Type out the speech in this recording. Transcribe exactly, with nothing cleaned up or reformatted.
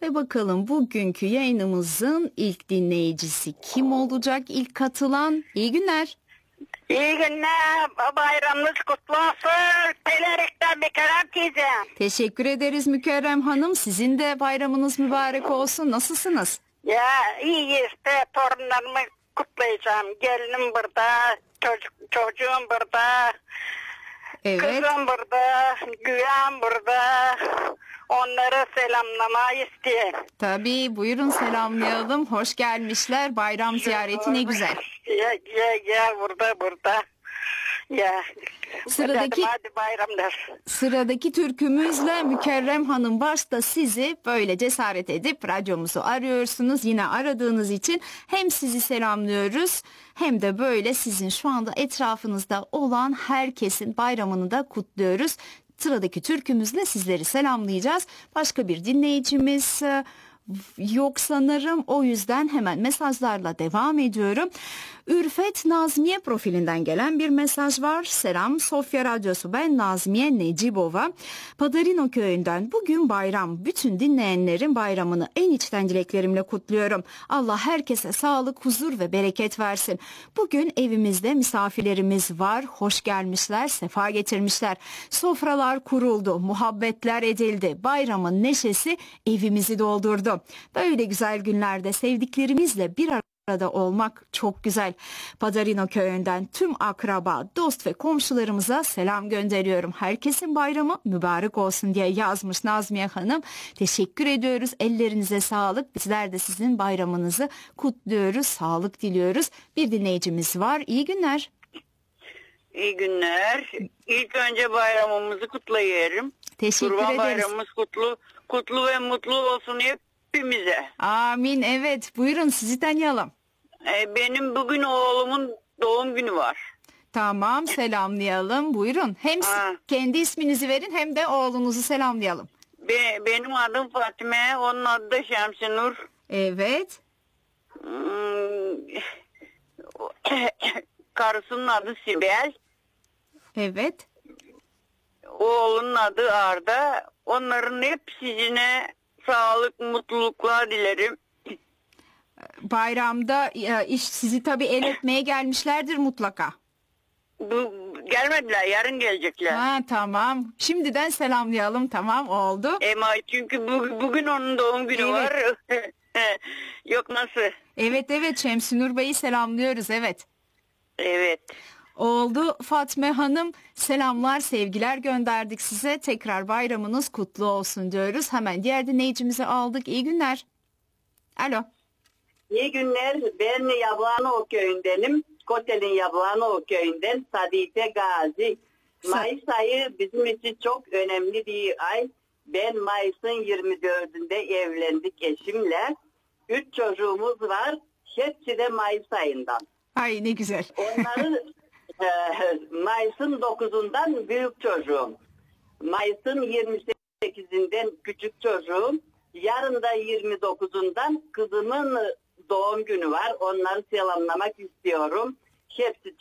Ve bakalım bugünkü yayınımızın ilk dinleyicisi kim olacak? İlk katılan. İyi günler. İyi günler. Bayramınız kutlu olsun. Telerekten Mükerrem teyze. Teşekkür ederiz Mükerrem Hanım. Sizin de bayramınız mübarek olsun. Nasılsınız? Ya iyi işte torunlarımı kutlayacağım. Gelinim burada. Çocuk, çocuğum burada. Evet. Kızım burada. Güven burada. Onları selamlama isteyen. Tabii, buyurun selamlayalım. Hoş gelmişler. Bayram ziyareti ne güzel. Ya ya ya burada burada. Ya. Sıradaki Hadi bayramlar. Sıradaki türkümüzle Mükerrem Hanım başta sizi böyle cesaret edip radyomuzu arıyorsunuz. Yine aradığınız için hem sizi selamlıyoruz hem de böyle sizin şu anda etrafınızda olan herkesin bayramını da kutluyoruz. Sıradaki türkümüzle sizleri selamlayacağız. Başka bir dinleyicimiz yok sanırım, o yüzden hemen mesajlarla devam ediyorum. Ürfet Nazmiye profilinden gelen bir mesaj var. Selam Sofya Radyosu, ben Nazmiye Necibova. Padarino köyünden bugün bayram. Bütün dinleyenlerin bayramını en içten dileklerimle kutluyorum. Allah herkese sağlık, huzur ve bereket versin. Bugün evimizde misafirlerimiz var. Hoş gelmişler, sefa getirmişler. Sofralar kuruldu, muhabbetler edildi. Bayramın neşesi evimizi doldurdu. Böyle güzel günlerde sevdiklerimizle bir arada olmak çok güzel. Padarino köyünden tüm akraba, dost ve komşularımıza selam gönderiyorum. Herkesin bayramı mübarek olsun diye yazmış Nazmiye Hanım. Teşekkür ediyoruz. Ellerinize sağlık. Bizler de sizin bayramınızı kutluyoruz. Sağlık diliyoruz. Bir dinleyicimiz var. İyi günler. İyi günler. İlk önce bayramımızı kutlayalım. Teşekkür Kurban ederiz. bayramımız kutlu, kutlu ve mutlu olsun hepimize. Amin. Evet. Buyurun sizi tanıyalım. Ee, benim bugün oğlumun doğum günü var. Tamam, selamlayalım. Buyurun. Hem Ha. kendi isminizi verin hem de oğlunuzu selamlayalım. Be, benim adım Fatime, onun adı da Şemsinur. Evet. Hmm, karısının adı Sibel. Evet. Oğlunun adı Arda. Onların hepsine sağlık, mutluluklar dilerim. Bayramda e, iş sizi tabii el etmeye gelmişlerdir mutlaka. Bu, gelmediler, yarın gelecekler. Ha, tamam. Şimdiden selamlayalım. Tamam, oldu. Ema çünkü bu, bugün onun doğum günü Evet. var. Yok nasıl? Evet evet, Şemsinur Bey'i selamlıyoruz. Evet. Evet. Oldu Fatme Hanım. Selamlar, sevgiler gönderdik size. Tekrar bayramınız kutlu olsun diyoruz. Hemen diğer dinleyicimizi aldık. İyi günler. Alo. İyi günler. Ben Yablano köyündenim. Kotel'in Yablano köyünden Sadite Gazi. Mayıs ayı bizim için çok önemli bir ay. Ben Mayıs'ın yirmi dördünde evlendik eşimle. Üç çocuğumuz var. Hepsi de Mayıs ayından. Ay ne güzel. Onları e, Mayıs'ın dokuzundan büyük çocuğum. Mayıs'ın yirmi sekizinden küçük çocuğum. Yarın da yirmi dokuzundan kızımın doğum günü var. Onları selamlamak istiyorum. Hepsi